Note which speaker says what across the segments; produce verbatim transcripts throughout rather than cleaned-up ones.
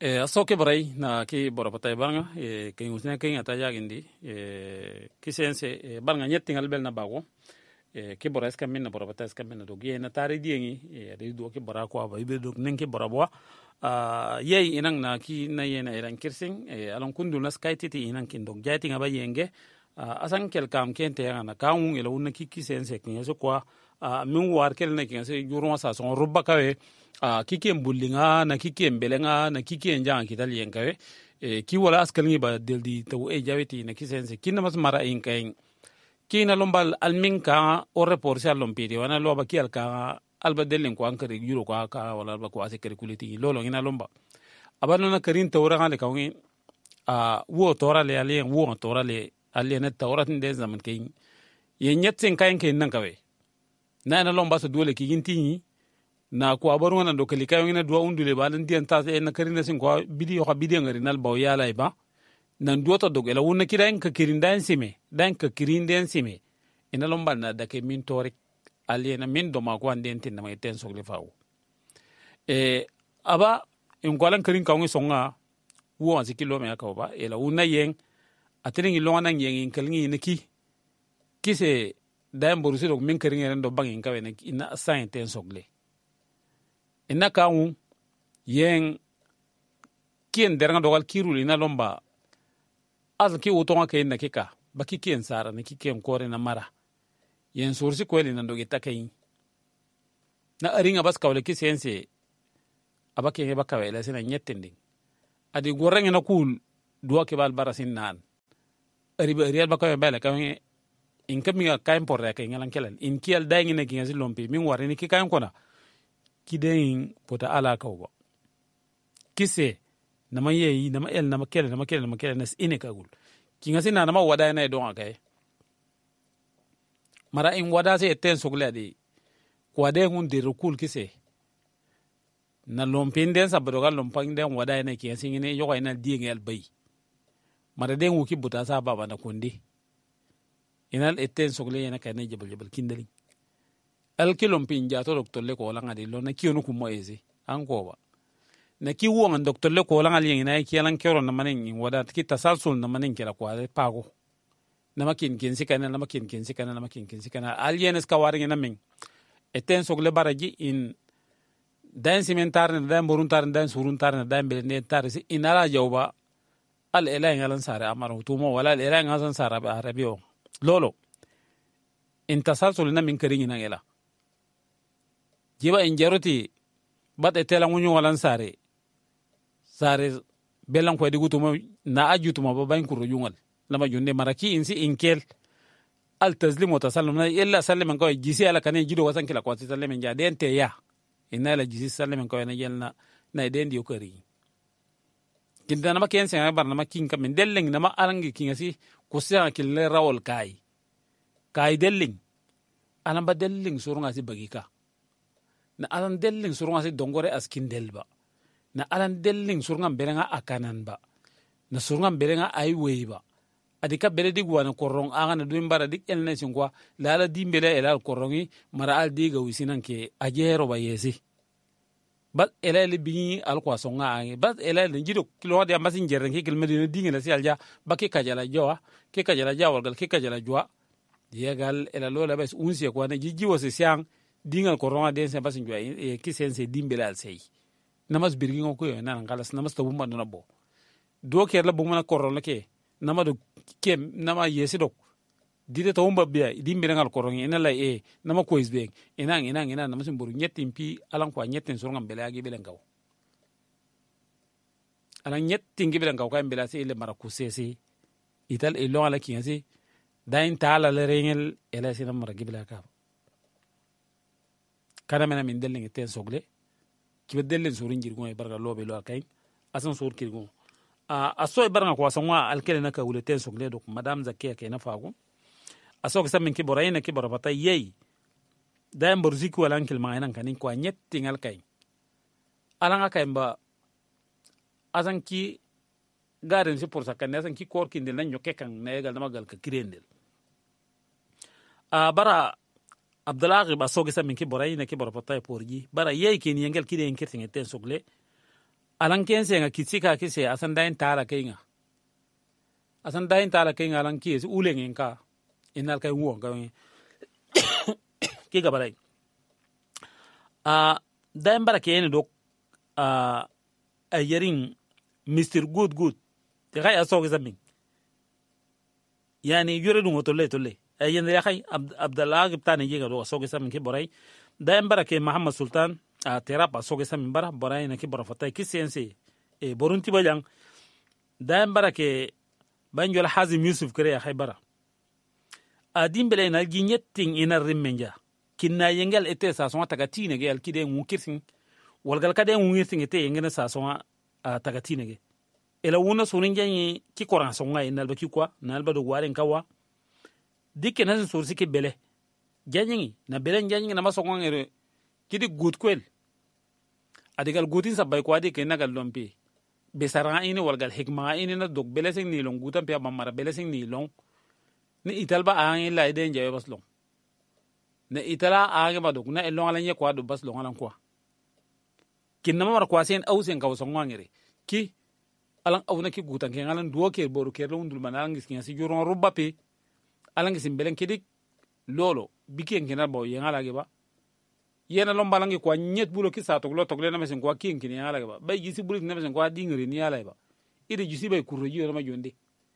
Speaker 1: e aso ke barai na ki bora patay banga e ke usne ke ngata yagindi e kisense e banga nyetti ngal bel na bago e ke bora ska minna bora patay ska minna do ge na tari diengi e re do ke bora ko ba ibe do nen ke bora bo a yei inang na ki na yena iran kirsing e alon kundu na skaiti ti inang kin dog jati ngaba yenge asan kel kam kente yana kaun ila unna ki kisense kin so kwa min war kel na kin se juro sa son rubba kawe a kiken bullinga na kiken belenga na kiken jang kital yenkawe e ki wala askal ngi ba deldi to e jaweti na kisense kin mas mara in kain kina lombal almin ka o report sha lompidi wana loba ki alka alba delin ko ankare juro ko ka wala alba ko ase kare kuliti lolo ina lomba abano na karin tawra ngale kawin a wo tora le ale wo tora le ale na tawra tin zaman kain ye nyetsen kain kain nan kawe na na lomba so dole ki ginti na ko abaru ngana do kali kayo ngina duwa undule ba lan dian ta na karina sin ko bidiyo ka bidiyo ngari nal baw yala iba nan duwa to dogela wonna kira en ka kirin dan sime dan ka kirin den sime ina lomba na da ke min torik aliena min do ma ko anden tin na mai ten sogle faaw e aba en golan karin ka ngi songa wo an sikilo me ka ba ela wonna yen atini lo ngana yen en kalngi ne ki kise dan borusi do min karin en do bangin ka we ina sain ten sogle ina kaun yen kien deranga dogal kirul ina lomba az ki utonga ke na kika baki kien sara na kike kore na mara yen sursi ko elina ndoge takai na aringa bas kawle ki sense abake he bakawe la sina nyettending adi goranga na kul duwa ke bal barasin nan ari ba real bakawe bala kawe in kamiga kaim porre ke ngalan kelen in kiel dayngi ne kinga silompi min warni ki kaim kona kidein pota ala kawba kise nama yeyi nama el nama kele nama kele nama kele nas ine kagul kinga sina nama wada na don akay mara in wada se ten sogle di kwade ngun de rukul kise na lompin den sabro gal lompang den wada na kinga singine yoga ina diengel bay mara den wuki buta sa baba na kundi inal eten sogle yana kane jabal jabal kindali al kilom pin jato doctor le ko langa di lo na kionu ku moyezi an ko ba na ki wo ngan doctor le ko langa li na ki lan kero na manin in wada ki tasalsul na manin kila ko ale pago na makin kin sikana na makin kin sikana na makin kin sikana al yenes ka warin na min eten sogle baraji in dan simentar na dan boruntar dan suruntar na dan belen tar si inala jawba al ela ngalan sare amaro tumo wala al ela ngalan sare arabio lolo in tasalsul na min karin na ela jiba in jaroti bate tela ngunyu walan sare sare belan ko digutu mo na ajutu mo babain kuro yungal lama junde maraki insi inkel al tazlim wa tasallum na illa sallam ko jisi ala kanen jido wasan kila ko sallam ja dente ya inna la jisi sallam ko na yelna na dendi yokari kinda na maken sen bar na makin kam delleng na ma arangi kingasi ko sa kille rawol kai kai delling anamba delling surunga si bagika na alan delling surunga si dongore askin delba na alan delling surunga berenga akanan ba na surunga berenga aiwei ba adika beredi gwana korong anga na duim bara dik elne singwa lala dimbele elal korongi mara al diga wisinan ke ajero ba yesi bat elal bi al kwa songa ange bat elal jido kilo de ambasin jeren ke kelme de dinga si alja bakke kajala jowa ke kajala jawal gal ke kajala jowa yegal elal lola bes unsi ko na jiji wose siang dingal koronga den se basin jowa e kisense dimbele al sey namas birgi ngoko yo nan galas namas to bumba na bo do ke la bumana koron ke nama do kem nama yesi dok dide to umba biya dimbele ngal korongi ina la e nama ko isbe ina ina ina nama sim buru nyetti pi alan ko nyetten sur ngam bele agi bele ngaw alan nyetti ngi bele ngaw kay bele se ile mara kusesi ital e lo ala kinasi dain taala le rengel ela sina mara gibele ka kana mena min delling ten sogle ki bedellen sur ngir ngoy barga lobe lo kay asan sur kirgo a aso baranga ko sanwa alkele na ka wuleten sogle do madam zakiya ke na fago aso ko samin ki borayna ki borabata yey dayam borziku wala ankil ma nan kanin ko nyetti ngal kay alanga kay ba azan ki garen si pour sakane azan ki kor kindel nan nyoke kan na egal na magal ka kirendel a bara abdallah ba so ko samin ki borayna ki borabata porji bara yey ki ni ngel ki de enkirtin ten sogle alan kense nga kitsika kise asan dain tala kenga asan dain tala kenga alan kise ulengen ka inal kay wo ka ki ga balay a dain bara kene dok a ayarin mister Good Good te kay aso gizamin yani yure dum tolle tolle ayen ya kay Abdallah gibtani jiga do aso gizamin ki boray dain bara ke Muhammad Sultan a terapa aso gizamin bara boray na ki bora fatay ki sense e borunti balang dain bara ke banjol Hazim Yusuf kare ya kay bara adin bele na ginyetting ina rimmenja kinna yengel ete sa so tagatine ge alkide ngukirsin walgal kade ngukirsin ete yengena sa so tagatine ge ela wona so njanyi ki koran so ngai nalba ki kwa nalba do waren kawa dikke na so sike bele janyi na bele janyi na maso ngere kidi good kwel adigal gutin sabay kwa dikke nagal lompi besara ini walgal hikma ini na dog bele sing ni long gutan pe mamara bele sing ni long ni italba aangi la iden jawe bas long ne itala aangi baduk na elong ala nye kwa do bas long alan kwa kin na mar kwa sen au sen ka so ngangere ki alan au na ki gutan ke alan duo ke boru ke long dul manang ngis ngasi juron rubba pe alan ngis belen kidik lolo biken kenal bo yengala ge ba yena lom balangi kwa nyet bulo ki sa to lo to le na mesen kwa kin kin yengala ge ba bay gisi bulo na mesen kwa dingri ni ala ba ide gisi bay kurro yi ma jonde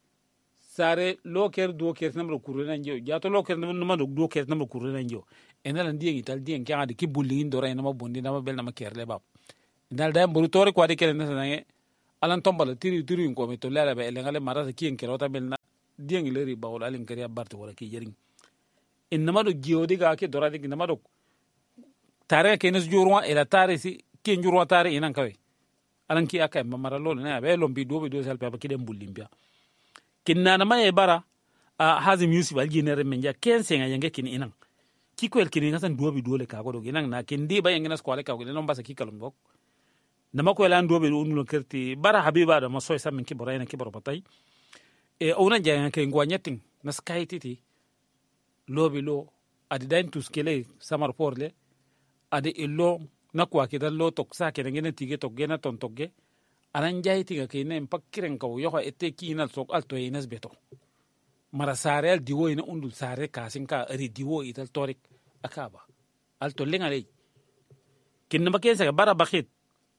Speaker 1: sare loker do ker namro kurena njo jato loker namro do ker namro kurena njo enala ndiye ital diye kya adi ki bulli ndora ina mabondi na mabel na makerle bab ndal da mburu tore kwa de ker na sanange alan tombala tiri tiri ko me to lala be elengale marata ki en kerota bel na diye ngileri bawol alin kariya barti wala ki jering inma do giodi ga ke dora de inma do tare ke nes jurwa ela tare si ki njurwa tare inan kawe alan ki akay mamara lol na be lombi do be do sel pe ba ki dem bullimbia kinna na maye bara a Hazim Yusuf alginere menja kense nga yenge kin inan kiko el kin ngasan duobi dole ka godo ginan na kindi ba yenge nas kwale ka godo non basa kikalum bok na mako elan duobi do nulo kerti bara habiba da masoy samin ki borayna ki bor patay e ona janga ke ngwa nyeting na skaititi lobi lo adi dain tuskele samar porle adi illo na kwa ki dallo tok sa ke ngene tige tok gena ton togge anan jayti ga ke nem pakkiren kaw yo ete kinal sok alto inas beto mara sarel diwo ina undul sare kasin ka ri diwo ital torik akaba alto lengale kinna makensa bara bakhit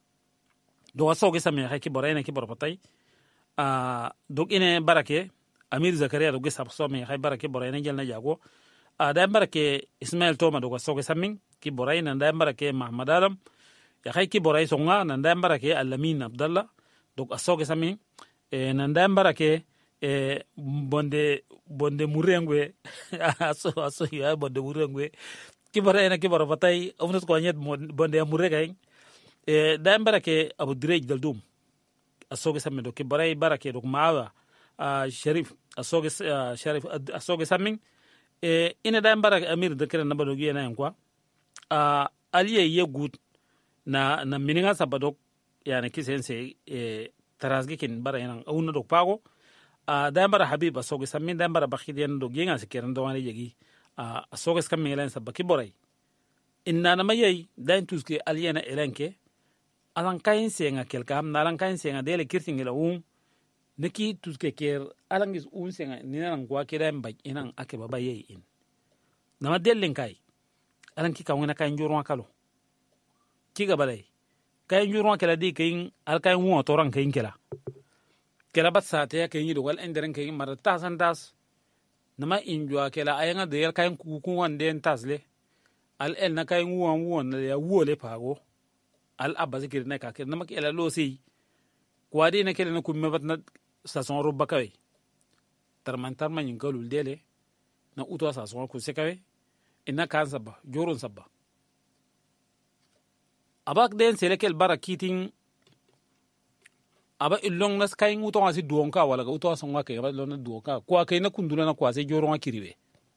Speaker 1: do asoge sami haki borayna ki borpatay a dog ine barake Amir Zakaria do gesab somi hay barake borayna jelna jago a da barake Ismail Toma do asoge sami ki borayna da barake Mahmad Alam ya hay ki boray songa nanda barake Alamin Abdallah donc asoge sami e nanda barake e bonde bonde murengwe aso aso ya bonde murengwe ki boray na ki boro patay onus ko nyet bonde murengay e da barake Abu Direj Daldum asoge sami do ki boray barake do maawa Sharif asoge Sharif asoge sami e ina da barake Amir de kere namba do giyena en quoi a aliye ye gut na na mininga sabadok yani kisense e tarazgi kin bara yana awuna dok pago a da bara habiba soge sammin da bara bakhidian do genga sikiran do wani yegi a soge skamme elen sabaki boray inna na mayay da tuske aliena elenke alan kain senga kelkam na alan kain senga dele kirtingela um neki tuske ker alangis un senga ninan gwa kida mbaj inan ake baba yey in na madellen kai alan ki kawna kain jorwa kalo kiga balay kay njurwa kala di kayin al kay wo toran kayin kala kala bat sa te kayin do wal enderen kayin mar ta san das nama injwa kala ayanga de yel kayin ku ku wan den tasle al el na kayin wo wo na ya wo le pago al abba zikir na ka nama kala lo si kwadi na kala na ku mebat na sa son robba kay tarman tarman yin galul dele na uto sa son ku se kay ina kan sabba jorun sabba abak den selekel bara kiting aba ilong nas kayin uto ngasi duonka wala ga uto songa ke aba lona duonka kwa kay na kundula na kwa se joro ngakiribe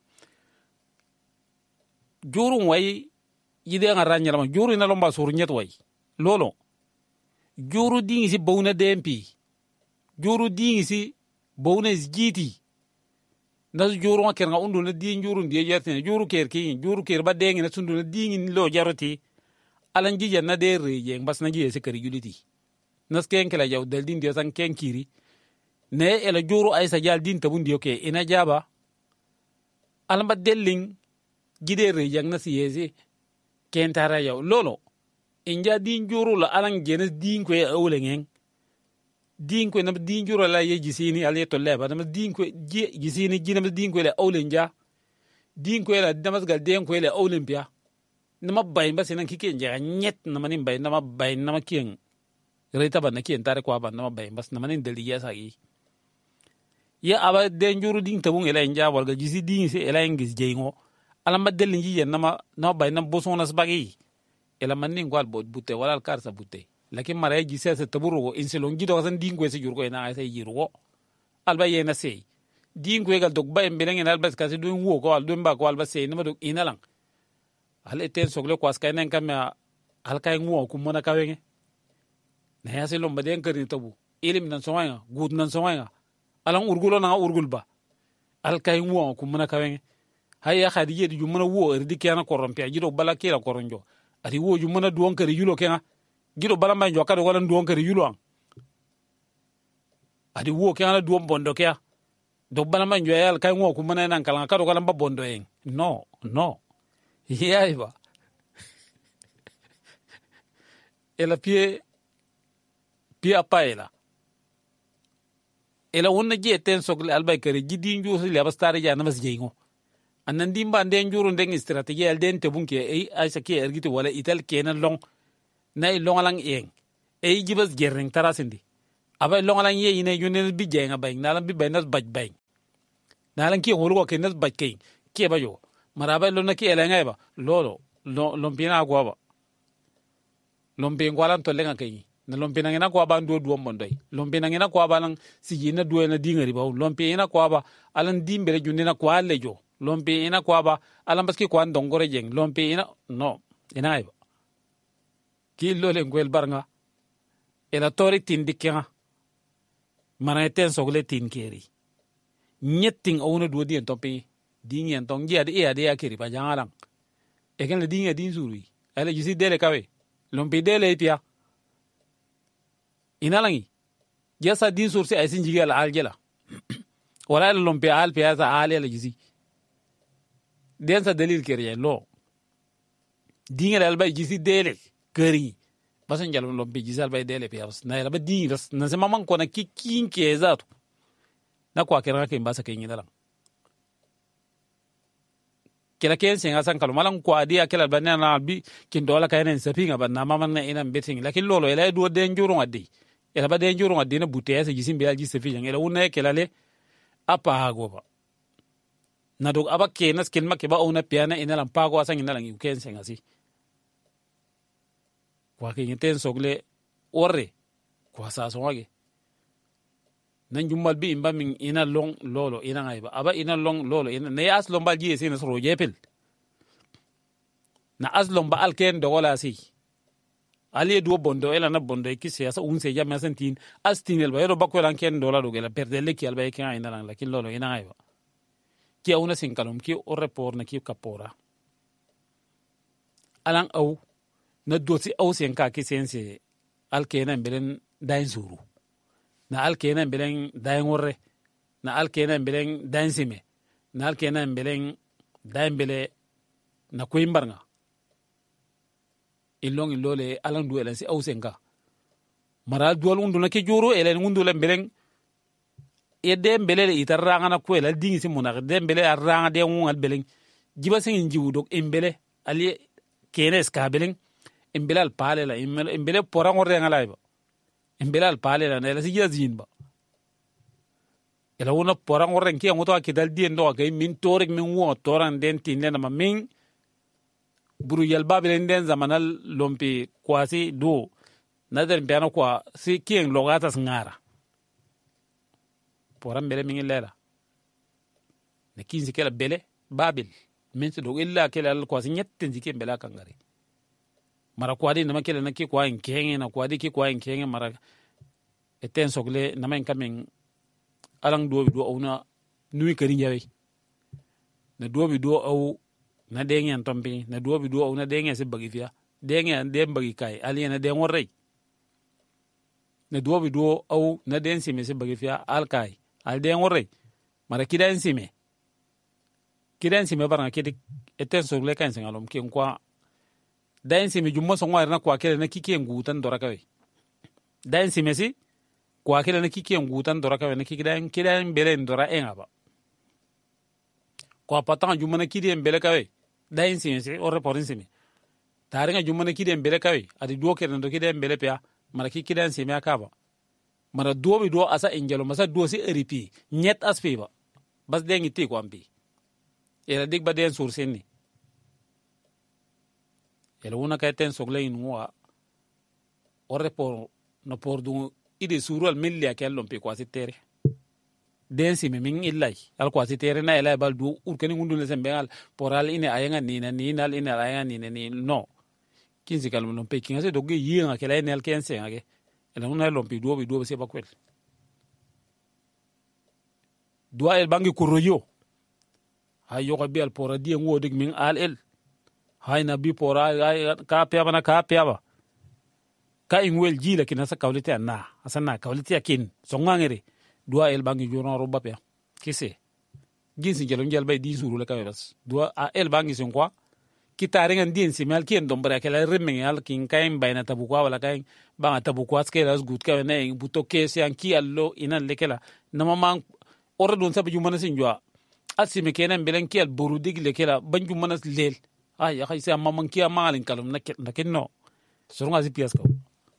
Speaker 1: joro way yide nga ranya lama joro ina lomba sur nyet way lolo joro dingi si bawna dempi joro dingi si bawna zgiti nas joro ngaker nga undu na di joro ndi yerte joro ker ki joro ker ba dengi na sundu na dingi lo jaroti alan jija na de reje mbas na jiye se kari juliti nas ken kala jaw del din dio san ken kiri ne ela juru ay sa jal din tabun dio ke ina jaba alma delling gide re yang na siyezi ken tara yaw lolo inja din juru la alang genes din ko awlengen din ko na din juru la ye gisini ale to leba na din ko gisini gina din ko le awlenja din ko la damas gal den ko le olympia nama bay ba sinan kike nja nyet na manin bay nama bay nama kien reta ba na kien tare ko ba nama bay bas na manin deliya sa yi ya aba den juru din tabun ela nja walga gisi din se ela ngis jeingo ala madel nji yen nama nama bay nam bosonas bagi ela manin gwal bod butte wala al karsa butte lakin mara gisi se taburo inselon gido san din ko se jurgo ina ay se yirgo alba yena sey din ko gal dog ba embelen en albas kasi dun wo ko al dun ba ko alba sey nama dog inalang hal eten sogle ko askay nen kam hal kay ngo ko mona kawenge na ya se lomba den kerin tabu ilim nan soanga gud nan soanga alang urgulo na urgul ba al kay ngo ko mona kawenge hayya khadije di jumana wo er dikiana korompia jido bala kila koronjo ati wo jumana duon kari yulo kenga jido bala ma njoka do wala duon kari yulo an ati wo kenga duon bondo kya do bala ma njoya al kay ngo ko mona nan kala ka do kala ba bondo en no no yaiba ela pie pie apaela ela wonna je ten sogle albay kare jidin ju le abastare ja namas jeingo anan dimba den juru den strategie el den tebunke e aisa ke ergiti wala ital kenan long nay longalang eng e jibas gerring tarasindi aba longalang ye ine yunen bi jenga bay nalam bi baynas baj bay nalan ki ngolu ko kenas baj kay ke bayo maraba lo na ki elenga ba lolo lompina ko ba lompin kwalan to lenga kay na lompina ngina ko ba ndo duom mondoy lompina ngina ko ba lang sijina duwe na dingari ba lompina ko ba alan dimbere junina ko allejo lompina ko ba alan baski ko ndongore jeng lompina no ina ba ki lo le ngwel barnga ela tori tindikya mana ten sogle tin keri nyetting awuna duwe di entopi dingen tong dia de ya de akiri pa jangalang e kan le dinga din suri ala jisi dele kawe lompi dele pia inalangi jasa din sursi ay sin jigala aljela wala lompi al pia sa ale la jisi den sa dalil keriye lo dinga dal bay jisi dele keri basan jalo lompi jisi al bay dele pia na la ba dinga na se mamang ko na kikin ke zato na kwa kera ke mbasa ke ngidala kila ken singa san kalu malang kwa dia kila banana na bi kin dola kayenen sapinga ban na mama na ina betting lakin lolo ela do den juru ngadi ela ba den juru ngadi na butese jisim be alji safi ela unna kila le apa hago ba na dog aba kenas kin make ba ona piana ina lam pago asan ina lang ken singa si kwa ke ten sogle orre kwa sa so wage nan jummal bi imba min ina long lolo ina ngaiba aba ina long lolo ina ne as lomba ji ese na soro jepel na as lomba alken do wala si ali do bondo ela na bondo ki se asa unse jam sentin as tinel ba yero bakko lan ken dola do gela perde le ki alba e kan ina lang lakin lolo ina ngaiba ki una sin kalum ki o report na ki kapora alang au na doti au sen ka ki sense alken belen dain suru na alkena mbeleng dain worre na alkena mbeleng dain sime na alkena mbeleng dain bele na kuimbarnga ilong ilole alang du elensi ausenga mara dual undu na ke juro elen undu le mbeleng e de mbele itaranga na ko el dingi simuna de mbele aranga de ngal beleng jiba sing jiwu dok embele ali kenes ka beleng embele al pale la embele porang worre ngalaiba embele al pale la na si yazin ba ela wona porang worre ki ngoto akidal dien do kay min torek min wo toran den tin le na min buru yalba belen den zamanal lompi kwasi do nader biano kwa si kien logatas ngara poram bele min lela ne kinzi kala bele babil min do illa kala kwasi nyetten jike bela kangari mara kwadi na makele na ki kwa nkenge na kwadi ki kwa nkenge mara eten sogle na men kamen alang do do ona nui kari nyawe na do bi do au na dengen tombi na do bi do au na dengen se bagi fia dengen dem bagi kai ali na den worrei ne duo bi duo au na den sime se bagi fiya alkai al den worre mara kidan sime kidan sime baranga kidi eten so le kan sengalom ken kwa dan sime jummo so ngwar na kwa kele na kike ngutan dora kawe dan sime si kwa kele na kike ngutan dora kawe na kidan kidan bele ndora enga ba kwa patan jummo na kiden bele kawe dan sime si orre porin sime taringa jummo na kiden bele kawe adi duo kele ndo kiden bele pya mara kidan sime akaba mara duo bi duo asa engelo masa duo si eripi nyet aspe ba bas dengi ti ko ambi era dig ba den sur senni ele una ka ten sogle in wa ore por no por du ide sural milli akello pe kwasi tere den si min illai al kwasi tere na ela bal du ur kani ngundu le sembengal poral ine ayenga ni na ni nal ine ayenga ni ni no kinzi kalmo no pe kinga do ge yinga kela ine al kense ngage ele una lo pe do bi do se ba kwel dua el bangi kuroyo hayo ko bial pora die ngodig min al el hay na bi pora ka peba na ka peba ka ingwel jila kina sa kawlite na asana kawlite akin songangere dua el bangi jono roba pe kise ginsi jelo njel bay di suru le ka bes dua a el bangi sen kwa kitare ngan din si mal kien dombra kala rimme al kin kaim bayna tabukwa wala kaim ba tabukwa skelas gut ka na buto kese an ki allo inan lekela na mama ora don sabu jumana sin jwa asime kenen belen kiel borudig lekela banju manas lel ay ya khaysa mamman kiya malin kalum naket nakinno surunga zipias ko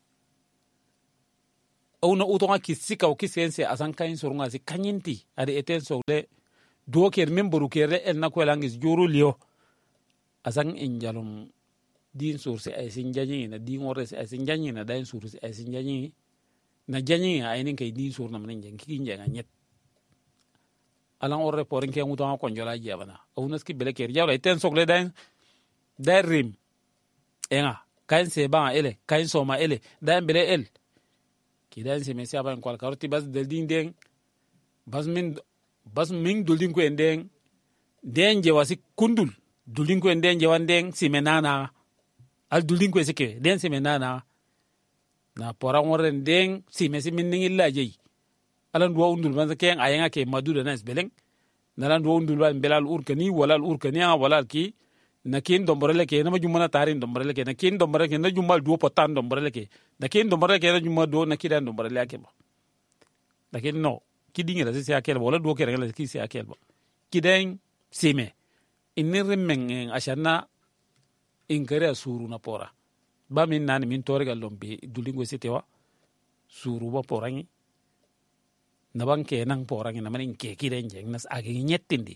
Speaker 1: ona utonga kisika o kisense asan kain surunga zi kanyinti ade eten sole do ker memboru kere el nakwelangis juru lio asan injalum din source ay sinjani na din ores ay sinjani na din source ay sinjani na jani ay nin kay din sur na manen jeng ki njenga nyet alan orre porin ke ngutonga konjola jabana onas ki bele ker jawla eten sogle dan darim enga kain se ba ele kain soma ele dan bele el kidan se mesia ba kwal karoti bas del din den bas min bas min duldin ko enden den je wasi kundul duldin ko enden je wanden simenana al duldin ko sike den simenana na pora ngoren den simesi min ngilla jeyi alan do undul ban ke ayenga ke maduda nas beleng nalan do undul ban belal urkani wala urkani wala ki na kin domborele ke na majumana tarin domborele ke na kin domborele ke na jumal do potan domborele ke na kin domborele ke na jumal do na kidan domborele ke ba lakin no kidinga la se akel wala do ke regala ki se akel ba kiden sime inir men ashana inkare suru na pora ba min nan min torgal lombe dulingo setewa suru ba porangi na banke nang porangi na manin ke kiden jeng nas agi nyettindi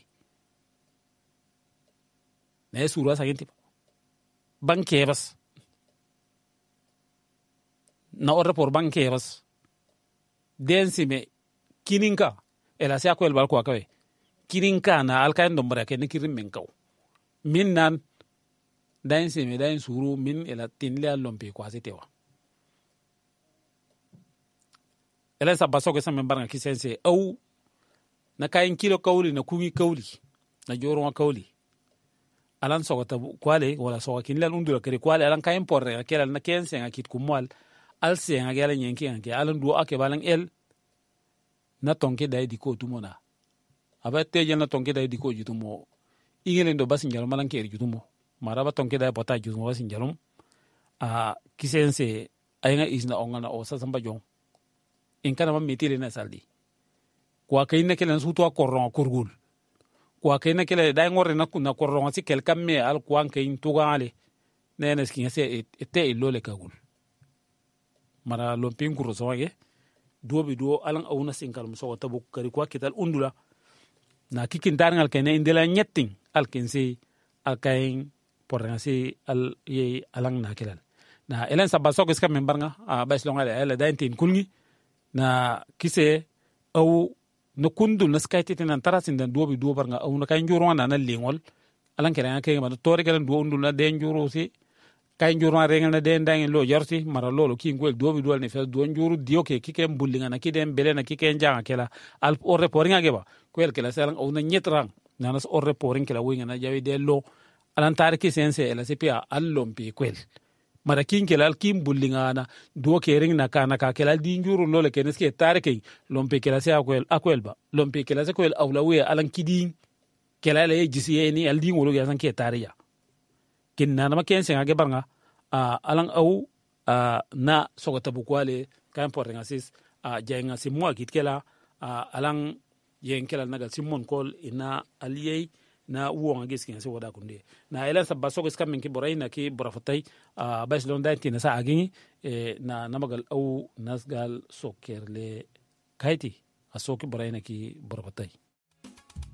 Speaker 1: na suru sa genti banke bas na orre por banke bas densime kininka ela se akwel bal ko akawe kininka na alkaen dombra ke ne kirim men kaw min nan densime dain suru min ela tinle alompe ko asetewa ela sa baso ke sa men baranga kisense au na kayin kilo kawli na kungi kawli na joro kawli alan sogota kwale wala soga kinlan undura kare kwale alan kayin porre kala na kense ngakit kumwal al se ngagala nyenki ngake alan duo ake balan el na tonke dai diko tumona abate jana tonke dai diko jutumo ingele ndo basin jalo malan keri jutumo maraba tonke dai pota jutumo basin jalum a kisense ayanga isna ongana o sasamba jong in kana ma metile na saldi kwa kayina kelen suto akorron kurgul kwa kayina kele dai ngore na kuna korron si kel kamme al kwan kayin tugale nene skin se ete ilole kagul mara lompin kuro soge dobi do alan awuna sinkal muso tabu kari kwa kital undula na kikin darngal kene indela nyetting alkensi alkain pornasi al ye alang na kelal na elen sabba soge ska membarnga a baslonga ele daintin kulngi na kise au no kundul na skaiti tenan tarasin dan dobi do barnga au na kain juro na na lingol alan kere ke ma tori kelen do undul na den juro si kain juro rengal na den dangen lo jorti mara lolo ki ngol dobi do ne fe do juro dio ke kike mbullinga na kiden bele na kike njanga kela al o reporting ageba kwel kela selang au na nyetrang na nas o reporting kela winga na jawi de lo alan tariki sense ela sepia al lompi kwel mara kin kelal kin bullingana do kering na kana ka kelal di njuru lole kenes ke tarike lompe kelal se akwel akwel ba lompe kelal se kwel awlawe alan kidin kelal e jisi ni al di ngolo ya san ke tariya kin na ma ken sen age barnga a alan au a na sogota bukwale kan portenga sis a jenga si mo akit kela a alan yen kelal nagal simon kol ina aliyei na uwonga giskin se wada kunde na ela sabba so giska min ki boray na ki borafatay a bas lon dainti na sa agini e na namagal au nasgal sokerle kaiti a so ki boray na ki borafatay